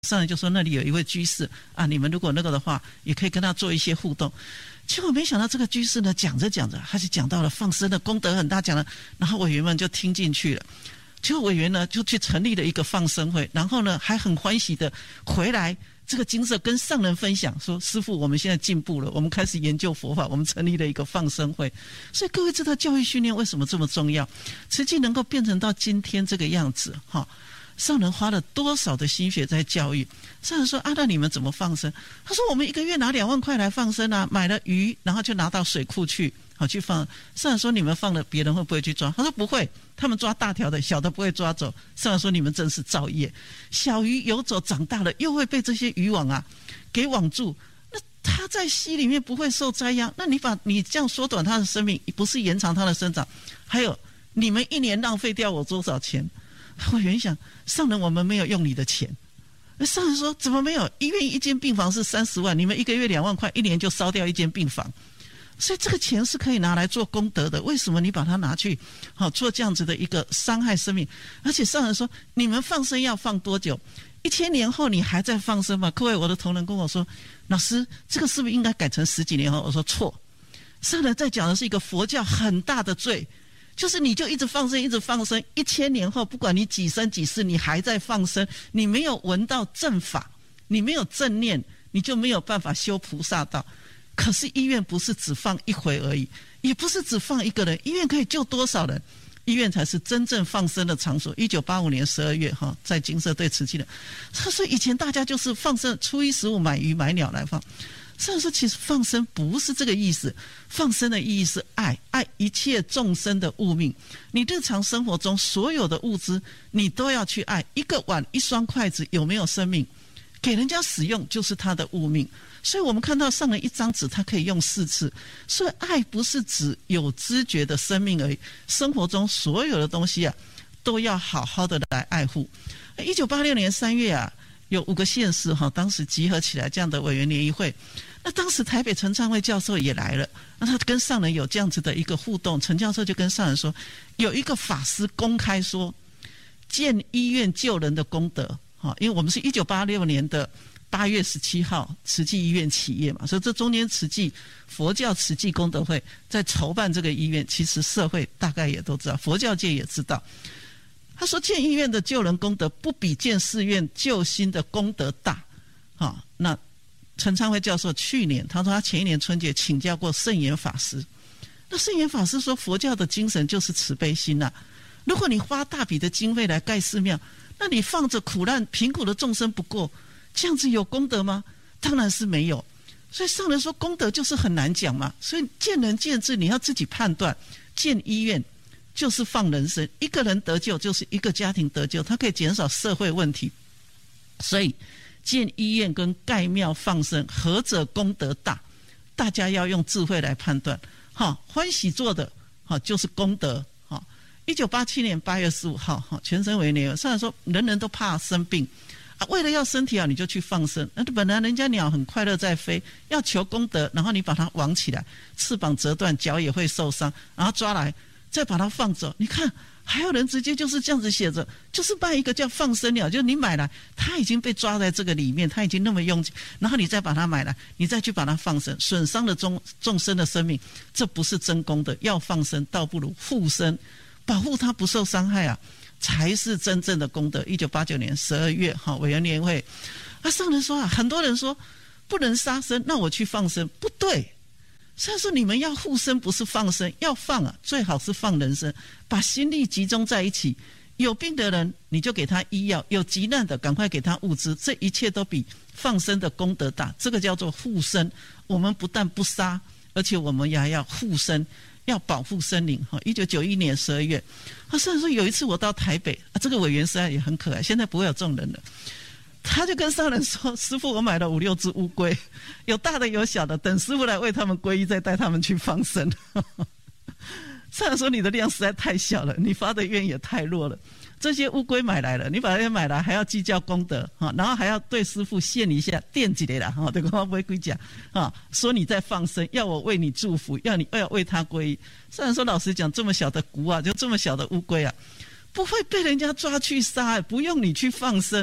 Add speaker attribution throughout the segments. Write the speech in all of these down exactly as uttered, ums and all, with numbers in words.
Speaker 1: 上人就说那里有一位居士啊，你们如果那个的话，也可以跟他做一些互动。结果没想到这个居士呢，讲着讲着，他就讲到了放生的功德很大，讲了，然后委员们就听进去了。结果委员呢就去成立了一个放生会，然后呢还很欢喜的回来这个精舍跟上人分享说，师父我们现在进步了，我们开始研究佛法，我们成立了一个放生会。所以各位知道教育训练为什么这么重要，慈济能够变成到今天这个样子哈，上人花了多少的心血在教育。上人说啊，那你们怎么放生？他说我们一个月拿两万块来放生啊，买了鱼然后就拿到水库去好去放。上人说你们放了别人会不会去抓？他说不会，他们抓大条的，小的不会抓走。上人说你们真是造业，小鱼游走长大了又会被这些渔网啊给网住，那它在溪里面不会受灾殃，那你把你这样缩短它的生命，不是延长它的生长？还有你们一年浪费掉我多少钱？我原想上人我们没有用你的钱，上人说怎么没有？医院一间病房是三十万，你们一个月两万块，一年就烧掉一间病房。所以这个钱是可以拿来做功德的，为什么你把它拿去好做这样子的一个伤害生命？而且上人说你们放生要放多久？一千年后你还在放生吗？各位我的同仁跟我说，老师这个是不是应该改成十几年后？我说错，上人在讲的是一个佛教很大的罪，就是你就一直放生一直放生，一千年后不管你几生几世你还在放生，你没有闻到正法，你没有正念，你就没有办法修菩萨道。可是医院不是只放一回而已，也不是只放一个人，医院可以救多少人？医院才是真正放生的场所。一九八五年十二月哈，在金色对慈济的，他说以前大家就是放生初一十五买鱼买鸟来放，所以说其实放生不是这个意思，放生的意义是爱，爱一切众生的物命。你日常生活中所有的物资你都要去爱，一个碗一双筷子有没有生命？给人家使用就是他的物命。所以我们看到上人一张纸他可以用四次，所以爱不是指有知觉的生命而已，生活中所有的东西啊都要好好的来爱护。一九八六年三月啊，有五个县市哈，当时集合起来这样的委员联谊会，那当时台北陈昌慧教授也来了，那他跟上人有这样子的一个互动，陈教授就跟上人说，有一个法师公开说建医院救人的功德，因为我们是一九八六年的八月十七号慈济医院起业嘛，所以这中间慈济佛教慈济功德会在筹办这个医院，其实社会大概也都知道，佛教界也知道。他说建医院的救人功德不比建寺院救心的功德大。好，那陈昌慧教授去年他说他前一年春节请教过圣严法师，那圣严法师说佛教的精神就是慈悲心啊，如果你花大笔的经费来盖寺庙，那你放着苦难贫苦的众生不过，这样子有功德吗？当然是没有。所以上人说功德就是很难讲嘛，所以见仁见智，你要自己判断。建医院就是放人生，一个人得救就是一个家庭得救，它可以减少社会问题。所以建医院跟盖庙放生何者功德大，大家要用智慧来判断。好，欢喜做的好就是功德。好，一九八七年八月十五号，全省委员联会上人说人人都怕生病啊，为了要身体好你就去放生，那本来人家鸟很快乐在飞，要求功德，然后你把它网起来，翅膀折断，脚也会受伤，然后抓来再把它放走。你看还有人直接就是这样子写着，就是卖一个叫放生鸟，就是你买来它已经被抓在这个里面，它已经那么拥挤，然后你再把它买来，你再去把它放生，损伤了众众生的生命，这不是真功德。要放生倒不如护生，保护它不受伤害啊，才是真正的功德。一九八九年十二月哈，委员联会啊，上人说啊，很多人说不能杀生，那我去放生，不对。上人说你们要护生不是放生，要放啊，最好是放人生，把心力集中在一起。有病的人你就给他医药，有急难的赶快给他物资，这一切都比放生的功德大。这个叫做护生。我们不但不杀，而且我们也要护生，要保护生灵。一九九一年十二月，他甚至说有一次我到台北啊，这个委员实在也很可爱，现在不会有这种人了。他就跟上人说，师父我买了五六只乌龟，有大的有小的，等师父来为他们皈依再带他们去放生。上人说你的量实在太小了，你发的愿也太弱了，这些乌龟买来了，你把它买来还要计较功德，然后还要对师父献一下垫几类啦，对我不会归讲，说你在放生，要我为你祝福，要你要为他皈依。上人说老实讲，这么小的菇啊，就这么小的乌龟啊，不会被人家抓去杀，不用你去放生。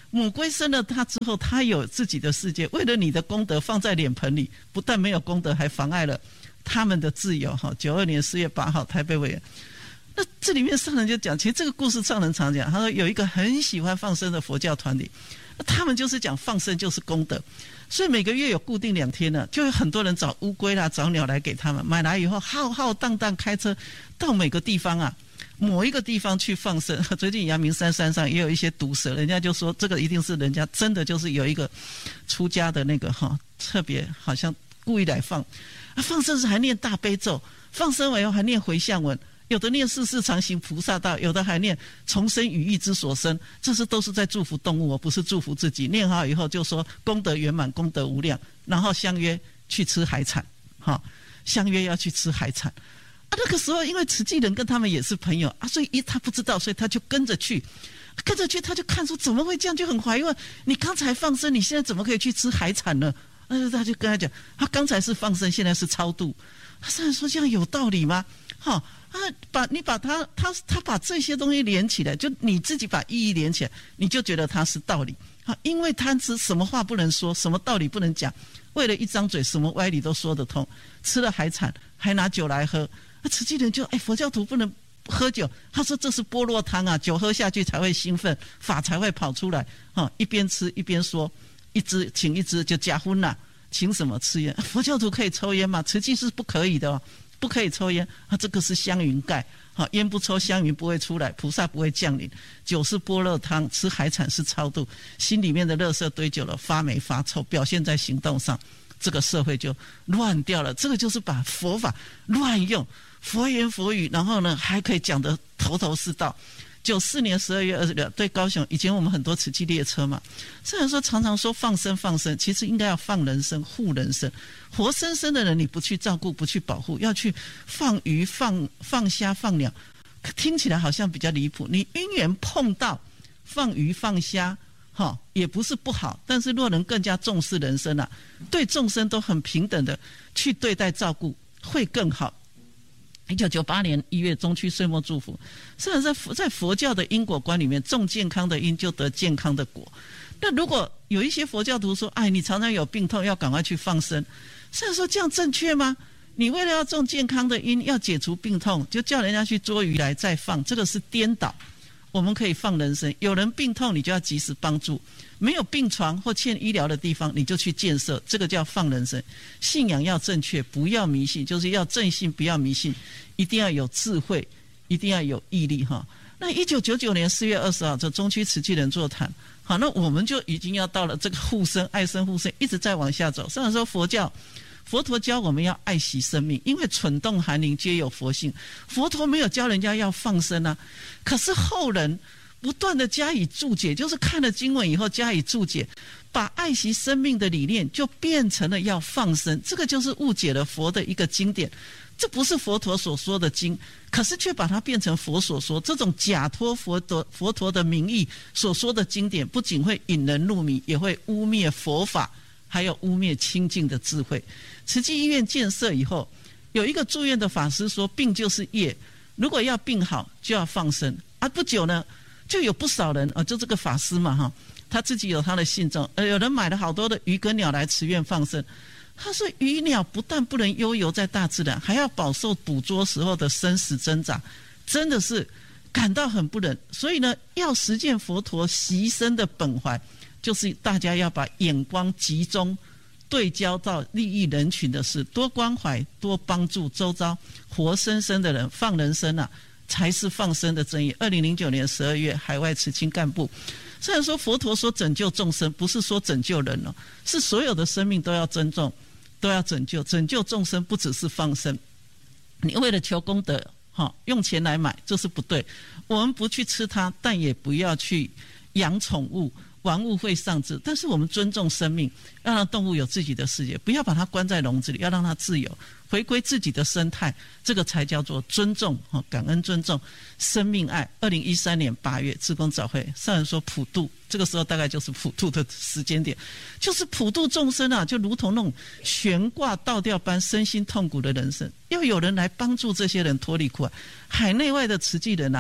Speaker 1: 母龟生了它之后，它有自己的世界，为了你的功德放在脸盆里，不但没有功德，还妨碍了他们的自由。九二年四月八号，台北委员。那这里面上人就讲，其实这个故事上人常讲，他说有一个很喜欢放生的佛教团体，他们就是讲放生就是功德，所以每个月有固定两天呢，就有很多人找乌龟啦、找鸟来给他们，买来以后浩浩荡荡开车到每个地方啊，某一个地方去放生。最近阳明山山上也有一些毒蛇，人家就说这个一定是人家真的就是有一个出家的那个哈，特别好像故意来放，啊，放生时还念大悲咒，放生完以后还念回向文。有的念世世常行菩萨道，有的还念重生语意之所生，这是都是在祝福动物，不是祝福自己。念好以后就说功德圆满，功德无量，然后相约去吃海产，哈，相约要去吃海产。啊，那个时候因为慈济人跟他们也是朋友啊，所以一他不知道，所以他就跟着去，跟着去他就看出怎么会这样，就很怀疑问：你刚才放生，你现在怎么可以去吃海产呢？那他就跟他讲，他刚才是放生，现在是超度。他虽然说这样有道理吗？哈。啊，把你把他他他把这些东西连起来，就你自己把意义连起来，你就觉得它是道理啊。因为贪吃，什么话不能说，什么道理不能讲，为了一张嘴，什么歪理都说得通。吃了海产，还拿酒来喝，那慈济人就哎，佛教徒不能喝酒，他说这是般若汤啊，酒喝下去才会兴奋，法才会跑出来啊。一边吃一边说，一支请一支就加荤了，请什么吃烟？佛教徒可以抽烟吗？慈济是不可以的哦。不可以抽烟啊，这个是香云盖，好，烟不抽，香云不会出来，菩萨不会降临。酒是般若汤，吃海产是超度，心里面的垃圾堆久了，发霉发臭，表现在行动上，这个社会就乱掉了。这个就是把佛法乱用，佛言佛语，然后呢还可以讲得头头是道。九四年十二月二十六，对高雄，以前我们很多慈济列车嘛，虽然说常常说放生放生，其实应该要放人生护人生，活生生的人你不去照顾不去保护，要去放鱼放放虾放鸟，听起来好像比较离谱。你因缘碰到放鱼放虾，哈，也不是不好，但是若能更加重视人生啊，对众生都很平等的去对待照顾，会更好。一九九八年一月，中区岁末祝福。虽然在在佛教的因果观里面，种健康的因就得健康的果。那如果有一些佛教徒说：“哎，你常常有病痛，要赶快去放生。”虽然说这样正确吗？你为了要种健康的因，要解除病痛，就叫人家去捉鱼来再放，这个是颠倒。我们可以放人生，有人病痛，你就要及时帮助；没有病床或欠医疗的地方，你就去建设，这个叫放人生。信仰要正确，不要迷信，就是要正信，不要迷信，一定要有智慧，一定要有毅力哈。那一九九九年四月二十号，这中区慈济人座谈，好，那我们就已经要到了这个护生、爱生、护生，一直在往下走。虽然说佛教。佛陀教我们要爱惜生命，因为蠢动寒灵皆有佛性。佛陀没有教人家要放生啊，可是后人不断的加以注解，就是看了经文以后加以注解，把爱惜生命的理念就变成了要放生，这个就是误解了佛的一个经典。这不是佛陀所说的经，可是却把它变成佛所说，这种假托佛陀佛陀的名义所说的经典，不仅会引人入迷，也会污蔑佛法，还有污蔑清净的智慧。慈济医院建设以后，有一个住院的法师说，病就是业，如果要病好就要放生啊。不久呢，就有不少人啊，就这个法师嘛哈，他自己有他的信众，呃，有人买了好多的鱼跟鸟来慈院放生。他说，鱼鸟不但不能悠游在大自然，还要饱受捕捉时候的生死挣扎，真的是感到很不忍。所以呢，要实践佛陀习生的本怀，就是大家要把眼光集中对焦到利益人群的事，多关怀多帮助周遭活生生的人，放人生啊，才是放生的真意。二零零九年十二月，海外慈青干部，虽然说佛陀说拯救众生，不是说拯救人哦，是所有的生命都要尊重，都要拯救。拯救众生不只是放生，你为了求功德，哈，用钱来买，这是不对。我们不去吃它，但也不要去养宠物。玩物会丧志，但是我们尊重生命，要让动物有自己的世界，不要把它关在笼子里，要让它自由，回归自己的生态，这个才叫做尊重，感恩尊重生命爱。二零一三年八月，志工早会上人说普度，这个时候大概就是普度的时间点，就是普度众生啊，就如同那种悬挂倒吊般身心痛苦的人生，要有人来帮助这些人脱离苦海。海内外的慈济人啊，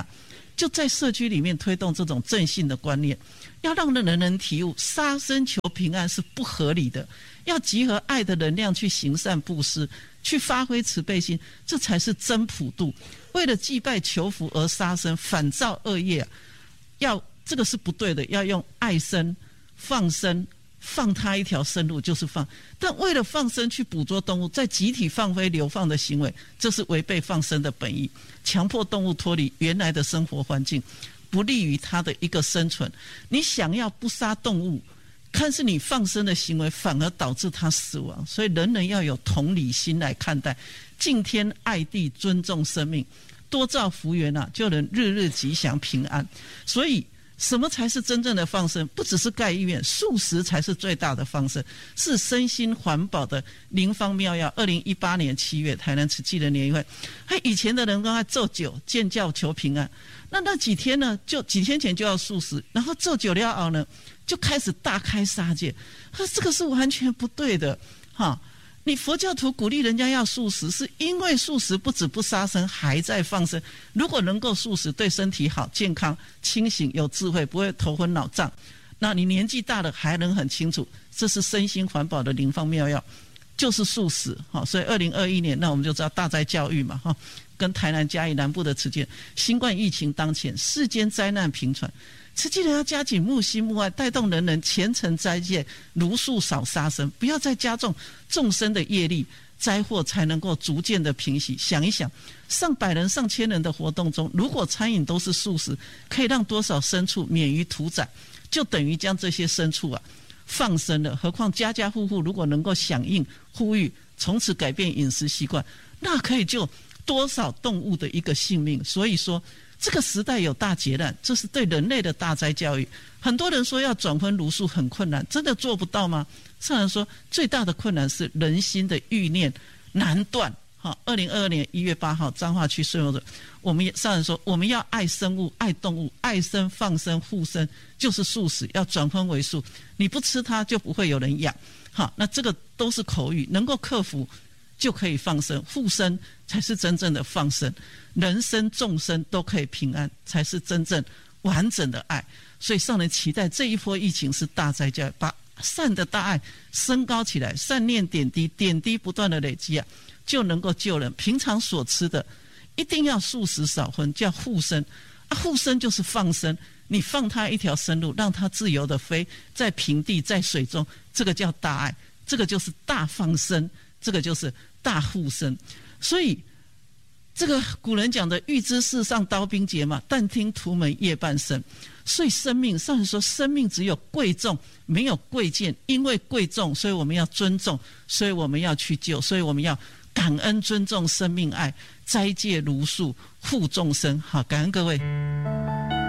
Speaker 1: 就在社区里面推动这种正信的观念，要让人人体悟杀生求平安是不合理的，要集合爱的能量去行善布施，去发挥慈悲心，这才是真普度。为了祭拜求福而杀生，反造恶业、啊、要这个是不对的，要用爱生放生，放他一条生路就是放，但为了放生去捕捉动物，在集体放飞流放的行为，这是违背放生的本意，强迫动物脱离原来的生活环境，不利于它的一个生存。你想要不杀动物，看是你放生的行为反而导致它死亡，所以人人要有同理心来看待，敬天爱地尊重生命，多造福缘啊，就能日日吉祥平安。所以什么才是真正的放生？不只是盖医院，素食才是最大的放生，是身心环保的灵方妙药。二零一八年七月，台南慈济人联谊会，还以前的人刚才咒酒建教求平安，那那几天呢，就几天前就要素食，然后咒酒了后呢，就开始大开杀戒，这个是完全不对的哈。你佛教徒鼓励人家要素食，是因为素食不止不杀生，还在放生。如果能够素食，对身体好、健康、清醒、有智慧，不会头昏脑胀。那你年纪大了还能很清楚，这是身心环保的灵方妙药，就是素食。好，所以二零二一年，那我们就知道大灾教育嘛，哈，跟台南嘉义南部的慈济，新冠疫情当前，世间灾难频传。慈济人要加紧木心木爱，带动人人虔诚斋戒，如数少杀生，不要再加重众生的业力，灾祸才能够逐渐的平息。想一想，上百人上千人的活动中，如果餐饮都是素食，可以让多少牲畜免于屠宰，就等于将这些牲畜啊放生了。何况家家户户如果能够响应呼吁，从此改变饮食习惯，那可以救多少动物的一个性命。所以说这个时代有大劫难，这是对人类的大灾教育。很多人说要转荤茹素很困难，真的做不到吗？上人说最大的困难是人心的欲念难断。好，二零二二年一月八号，彰化区顺后的，我们上人说我们要爱生物、爱动物、爱生、放生、护生，就是素食，要转荤为素，你不吃它就不会有人养。好，那这个都是口语，能够克服就可以放生，护生才是真正的放生，人生众生都可以平安，才是真正完整的爱。所以上人期待这一波疫情是大灾教育，把善的大爱升高起来，善念点滴点滴不断的累积啊，就能够救人。平常所吃的一定要素食少荤，叫护生啊，护生就是放生，你放它一条生路，让它自由的飞在平地在水中，这个叫大爱，这个就是大放生，这个就是大护生。所以这个古人讲的欲知世上刀兵劫嘛，但听屠门夜半声。所以生命，上人说生命只有贵重没有贵贱，因为贵重所以我们要尊重，所以我们要去救，所以我们要感恩尊重生命爱，斋戒如素护众生。好，感恩各位。